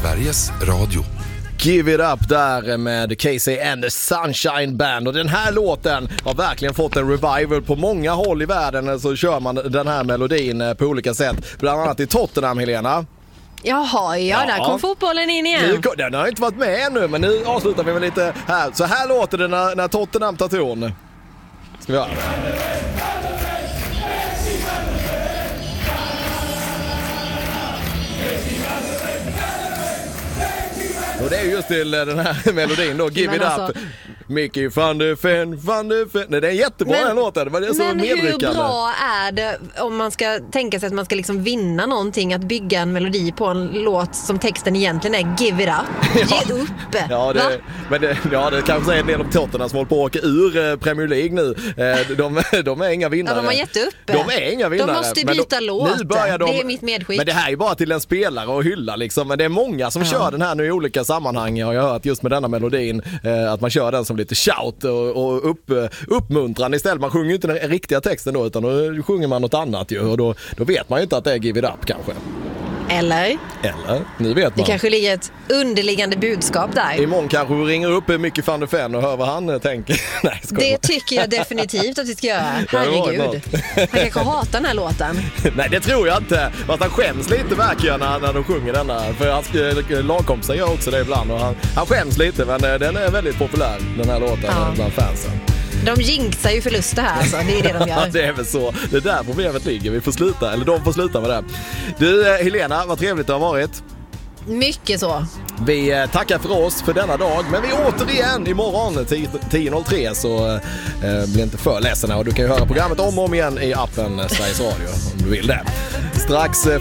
Sveriges Radio. Give it up där med Casey and the Sunshine Band. Och den här låten har verkligen fått en revival på många håll i världen. Så kör man den här melodin på olika sätt. Bland annat i Tottenham, Helena. Jaha, där kom fotbollen in igen. Den har inte varit med ännu, men nu avslutar vi med lite här. Så här låter det när Tottenham tar ton. Ska vi höra? Och det är just till den här melodin då, Give It Up. Mickey van de Ven. Nej, det är jättebra den låten. Men hur bra är det om man ska tänka sig att man ska liksom vinna någonting, att bygga en melodi på en låt som texten egentligen är Give It Up? Ge upp. Det kanske är en del av Tottenham som håller på att åka ur Premier League nu. De är inga vinnare. Ja, de har gett upp. De är inga vinnare. De måste byta låt. Nu börjar det är mitt medskick. Men det här är bara till en spelare och hylla liksom. Men det är många som kör den här nu i olika sammanhang. Jag har hört just med denna melodin att man kör den som lite shout och uppmuntran istället. Man sjunger ju inte den riktiga texten då, utan då sjunger man något annat ju, och då vet man ju inte att det är Give It Up kanske. Eller, nu vet man. Det kanske ligger ett underliggande budskap där. Imorgon kanske vi ringer upp Mickey van de Ven och hör vad han tänker. Nej, det tycker jag definitivt att vi ska göra. Herregud. Han kanske hatar den här låten. Nej, det tror jag inte. Fast han skäms lite verkligen när de sjunger denna. För hans lagkompisar gör också det ibland. Och han skäms lite, men den är väldigt populär, den här låten, bland fansen. De jinxar ju förluster här, alltså. Det är det de gör. Det är väl så. Det är där problemet ligger. Vi får sluta, eller de får sluta med det. Du, Helena, vad trevligt det har varit. Mycket så. Vi tackar för oss för denna dag. Men vi återigen imorgon 10.03, så bli inte för ledsen. Och du kan ju höra programmet om och om igen i appen Sveriges Radio om du vill det. Strax